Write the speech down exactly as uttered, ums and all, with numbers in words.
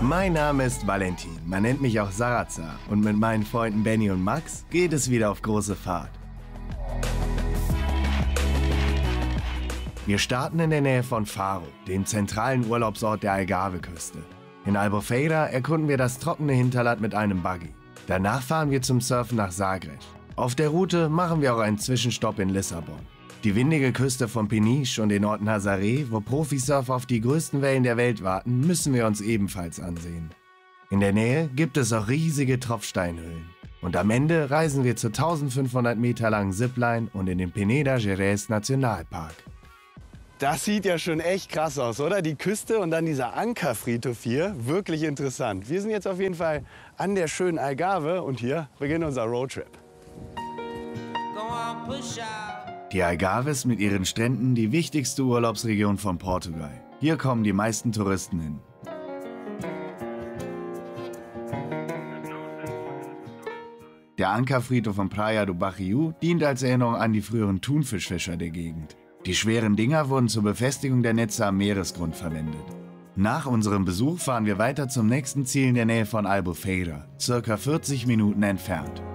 Mein Name ist Valentin, man nennt mich auch Sarazar und mit meinen Freunden Benny und Max geht es wieder auf große Fahrt. Wir starten in der Nähe von Faro, dem zentralen Urlaubsort der Algarve-Küste. In Albufeira erkunden wir das trockene Hinterland mit einem Buggy. Danach fahren wir zum Surfen nach Sagres. Auf der Route machen wir auch einen Zwischenstopp in Lissabon. Die windige Küste von Peniche und den Ort Nazaré, wo Profisurfer auf die größten Wellen der Welt warten, müssen wir uns ebenfalls ansehen. In der Nähe gibt es auch riesige Tropfsteinhöhlen. Und am Ende reisen wir zur eintausendfünfhundert Meter langen Zipline und in den Peneda Gerês Nationalpark. Das sieht ja schon echt krass aus, oder? Die Küste und dann dieser Ankerfriedhof hier, wirklich interessant. Wir sind jetzt auf jeden Fall an der schönen Algarve und hier beginnt unser Roadtrip. Die Algarve ist mit ihren Stränden die wichtigste Urlaubsregion von Portugal. Hier kommen die meisten Touristen hin. Der Ankerfriedhof von Praia do Barriu dient als Erinnerung an die früheren Thunfischfischer der Gegend. Die schweren Dinger wurden zur Befestigung der Netze am Meeresgrund verwendet. Nach unserem Besuch fahren wir weiter zum nächsten Ziel in der Nähe von Albufeira, circa vierzig Minuten entfernt.